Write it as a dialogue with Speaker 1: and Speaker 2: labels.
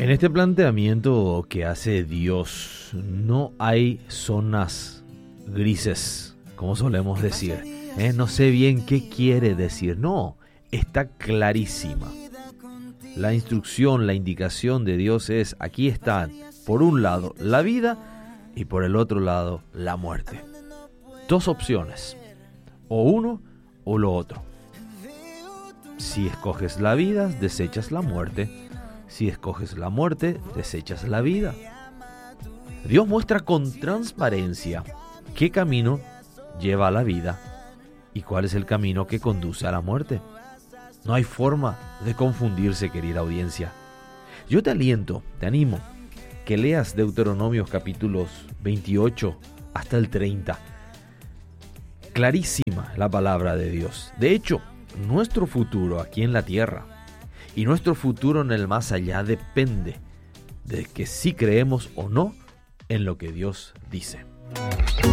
Speaker 1: En este planteamiento que hace Dios, no hay zonas grises, como solemos decir. No sé bien qué quiere decir. No, está clarísima. La instrucción, la indicación de Dios es, aquí están, por un lado, la vida y por el otro lado, la muerte. Dos opciones, o uno o lo otro. Si escoges la vida, desechas la muerte. Si escoges la muerte, desechas la vida. Dios muestra con transparencia qué camino lleva a la vida y cuál es el camino que conduce a la muerte. No hay forma de confundirse, querida audiencia. Yo te aliento, te animo, que leas Deuteronomios capítulos 28 hasta el 30. Clarísima la palabra de Dios. De hecho, nuestro futuro aquí en la tierra y nuestro futuro en el más allá depende de que si creemos o no en lo que Dios dice.